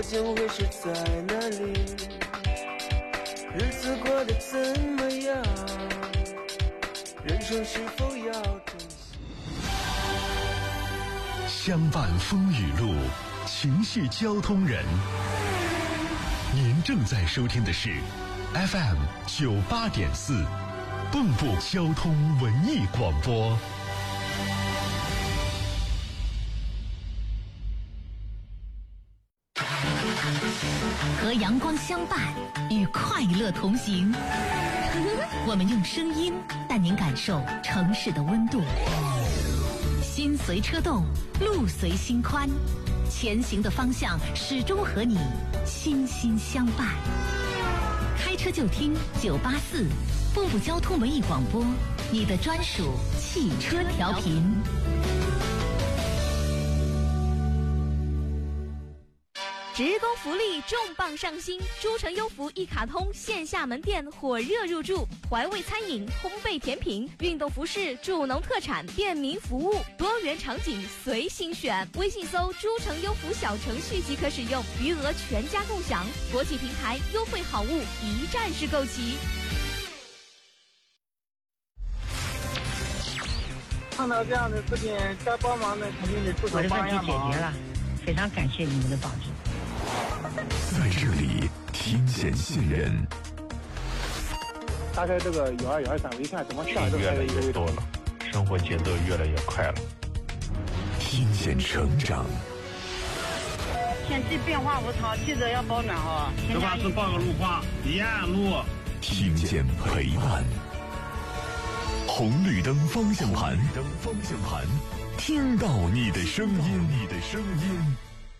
线会是在哪里？日子过得怎么样？人生是否要珍惜？ 相伴风雨路，情系交通人。您正在收听的是 FM 98.4蚌埠交通文艺广播。 和阳光相伴，与快乐同行。我们用声音带您感受城市的温度。心随车动，路随心宽，前行的方向始终和你心心相伴。开车就听984蚌埠交通文艺广播，你的专属汽车调频。 职工福利重磅上新，诸城优福一卡通线下门店火热入驻，怀味餐饮、烘焙甜品、运动服饰、助农特产、便民服务，多元场景随心选。微信搜诸城优福小程序即可使用，余额全家共享，国际平台优惠好物一站式购齐。 碰到这样的事情，该帮忙的肯定得出手帮一下忙。 我的问题解决了，非常感谢你们的帮助。 在这里听见信任。 大概这个122、123，我一看怎么下都越来越多了，生活节奏越来越快了。 听见成长。 天气变化无常，记得要保暖哈。 这把是报个路况，沿路。 听见陪伴。红绿灯方向盘，听到你的声音。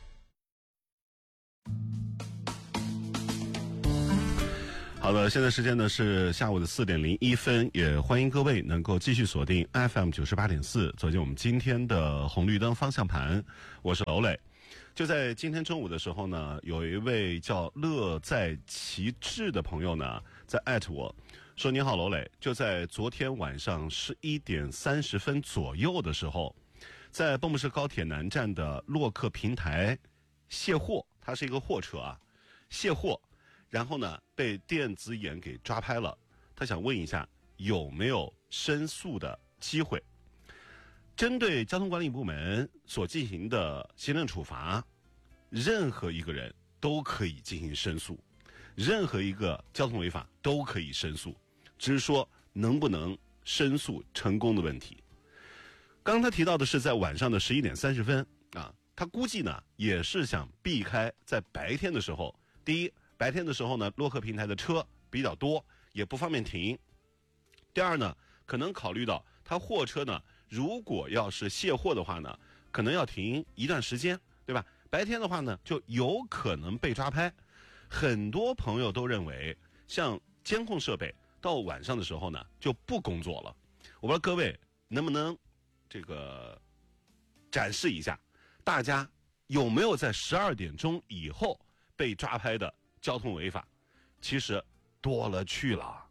好的，现在时间呢是下午的4点01分，也欢迎各位能够继续锁定 FM 98.4，走进我们今天的红绿灯方向盘。我是娄磊。就在今天中午的时候呢，有一位叫乐在其志的朋友呢，在艾特我说：“你好，娄磊，就在昨天晚上11点30分左右的时候，在蚌埠市高铁南站的洛克平台卸货，它是一个货车啊，卸货。”然后呢，被电子眼给抓拍了。他想问一下，有没有申诉的机会？针对交通管理部门所进行的行政处罚，任何一个人都可以进行申诉，任何一个交通违法都可以申诉，只是说能不能申诉成功的问题。刚刚他提到的是在晚上的11点30分啊，他估计呢也是想避开在白天的时候，第一，白天的时候呢，洛克平台的车比较多，也不方便停。第二呢，可能考虑到他货车呢，如果要是卸货的话呢，可能要停一段时间，对吧？白天的话呢，就有可能被抓拍。很多朋友都认为，像监控设备到晚上的时候呢，就不工作了。我不知道各位能不能这个展示一下，大家有没有在12点钟以后被抓拍的交通违法？其实多了去了。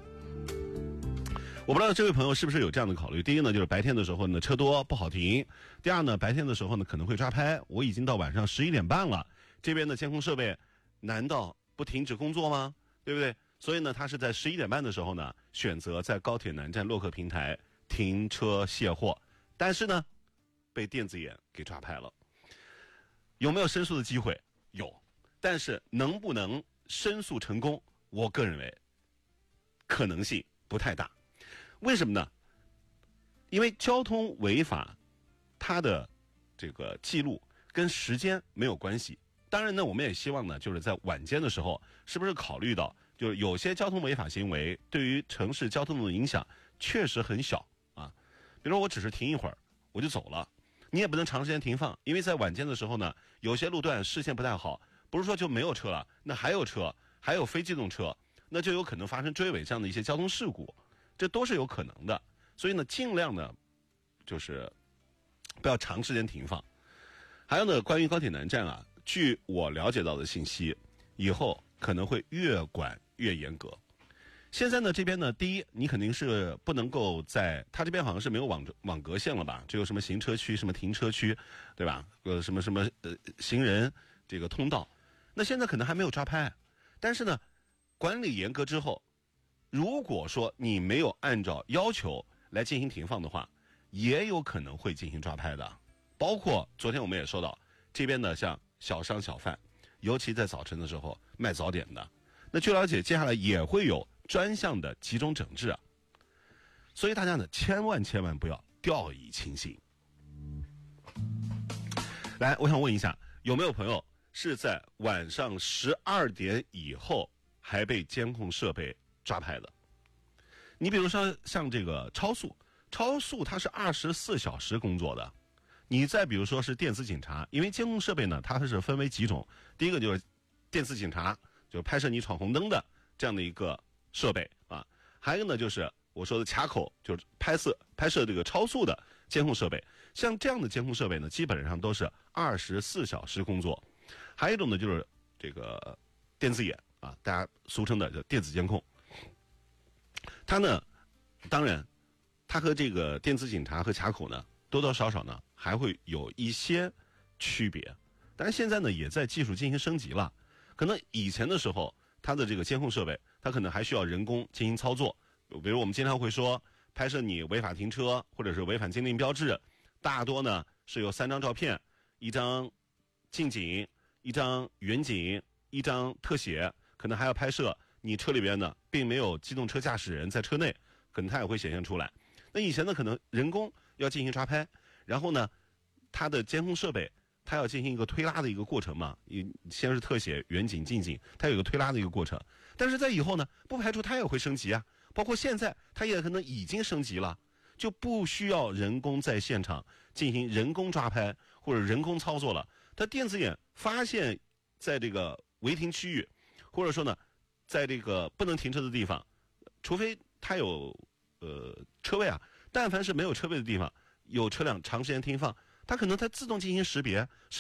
我不知道这位朋友是不是有这样的考虑。第一呢，就是白天的时候呢车多不好停。第二呢，白天的时候呢可能会抓拍。我已经到晚上11点半了，这边的监控设备难道不停止工作吗？对不对？所以呢，他是在11点半的时候呢选择在高铁南站洛克平台停车卸货，但是呢被电子眼给抓拍了。有没有申诉的机会？有。但是能不能申诉成功，我个人认为可能性不太大。为什么呢？因为交通违法它的这个记录跟时间没有关系。当然呢，我们也希望呢，就是在晚间的时候，是不是考虑到就是有些交通违法行为对于城市交通的影响确实很小啊。比如说我只是停一会儿我就走了，你也不能长时间停放，因为在晚间的时候呢，有些路段视线不太好，不是说就没有车了，那还有车，还有非机动车，那就有可能发生追尾这样的一些交通事故，这都是有可能的。所以呢，尽量呢，就是不要长时间停放。还有呢，关于高铁南站啊，据我了解到的信息，以后可能会越管越严格。现在呢，这边呢，第一，你肯定是不能够在它这边好像是没有网格线了吧？只有什么行车区、什么停车区，对吧？什么行人这个通道。 那现在可能还没有抓拍，但是呢，管理严格之后，如果说你没有按照要求来进行停放的话，也有可能会进行抓拍的。包括昨天我们也说到，这边的像小商小贩，尤其在早晨的时候卖早点的，那据了解，接下来也会有专项的集中整治啊。所以大家呢，千万不要掉以轻心。来，我想问一下，有没有朋友是在晚上12点以后还被监控设备抓拍的？你比如说像这个超速它是24小时工作的。你再比如说是电子警察，因为监控设备呢，它是分为几种。第一个就是电子警察，就是拍摄你闯红灯的这样的一个设备啊。还有一个呢，就是我说的卡口，就是拍摄这个超速的监控设备。像这样的监控设备呢，基本上都是24小时工作。还有一种呢，就是这个电子眼啊，大家俗称的叫电子监控。它呢，当然，它和这个电子警察和卡口呢，多多少少呢还会有一些区别。但是现在呢，也在技术进行升级了。可能以前的时候，它的这个监控设备，它可能还需要人工进行操作。比如我们经常会说，拍摄你违法停车或者是违反禁令标志，大多呢是有3张照片，一张近景，一张远景，一张特写，可能还要拍摄你车里边呢并没有机动车驾驶人在车内，可能它也会显现出来。那以前呢，可能人工要进行抓拍，然后呢，它的监控设备它要进行一个推拉的一个过程嘛，先是特写、远景、近景，它有一个推拉的一个过程。但是在以后呢，不排除它也会升级啊，包括现在它也可能已经升级了，就不需要人工在现场进行人工抓拍或者人工操作了。它电子眼发现在这个违停区域，或者说呢，在这个不能停车的地方，除非它有车位啊，但凡是没有车位的地方，有车辆长时间停放，它可能它自动进行识别，